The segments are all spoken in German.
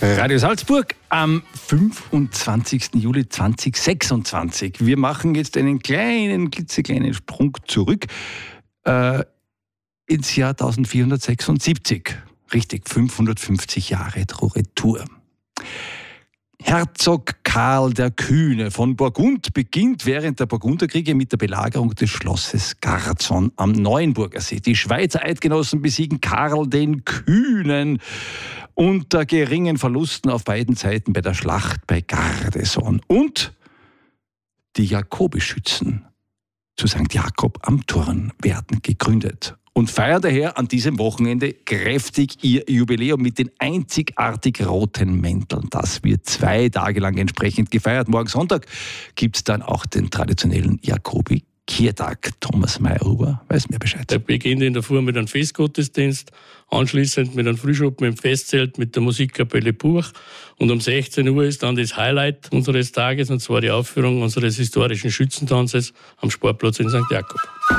Radio Salzburg am 25. Juli 2026. Wir machen jetzt einen klitzekleinen Sprung zurück ins Jahr 1476. Richtig, 550 Jahre Retour. Herzog Karl der Kühne von Burgund beginnt während der Burgunderkriege mit der Belagerung des Schlosses Garzon am Neuenburger See. Die Schweizer Eidgenossen besiegen Karl den Kühnen unter geringen Verlusten auf beiden Seiten bei der Schlacht bei Gardeson. Und die Jakobischützen zu St. Jakob am Turn werden gegründet und feiern daher an diesem Wochenende kräftig ihr Jubiläum mit den einzigartig roten Mänteln. Das wird 2 Tage lang entsprechend gefeiert. Morgen Sonntag gibt es dann auch den traditionellen Jakobi-Kirtag. Thomas Meyerhuber weiß mehr Bescheid. Der beginnt in der Früh mit einem Festgottesdienst, anschließend mit einem Frühschoppen im Festzelt mit der Musikkapelle Buch. Und um 16 Uhr ist dann das Highlight unseres Tages, und zwar die Aufführung unseres historischen Schützentanzes am Sportplatz in St. Jakob.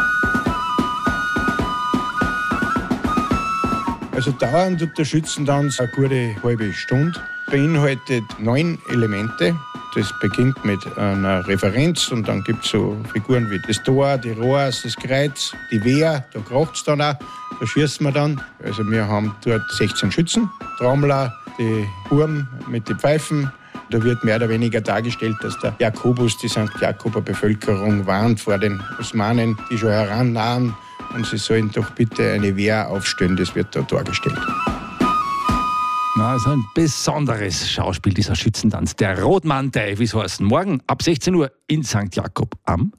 Also dauernd tut der Schützentanz eine gute halbe Stunde. Beinhaltet 9 Elemente. Das beginnt mit einer Referenz und dann gibt es so Figuren wie das Tor, die Rohrs, das Kreuz, die Wehr, da kracht es dann auch, da schießen wir dann. Also wir haben dort 16 Schützen, Trommler, die Burm mit den Pfeifen. Da wird mehr oder weniger dargestellt, dass der Jakobus die St. Jakober Bevölkerung warnt vor den Osmanen, die schon herannahen. Und sie sollen doch bitte eine Wehr aufstellen, das wird da dargestellt. Also ein besonderes Schauspiel, dieser Schützentanz. Der Rotmann, wie es heißt, morgen ab 16 Uhr in St. Jakob am